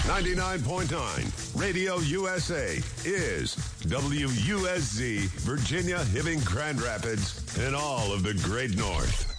99.9 Radio USA is WUSZ, Virginia, Hibbing, Grand Rapids, and all of the Great North.